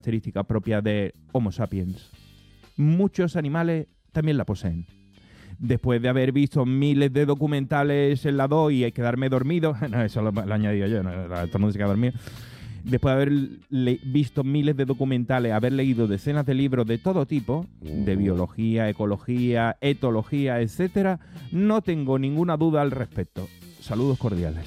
característica propia de Homo sapiens. Muchos animales también la poseen. Después de haber visto miles de documentales en la 2 y quedarme dormido, no, eso lo he añadido yo, no, todo el mundo se queda dormido. Después de haber visto miles de documentales, haber leído decenas de libros de todo tipo, de biología, ecología, etología, etcétera, no tengo ninguna duda al respecto. Saludos cordiales.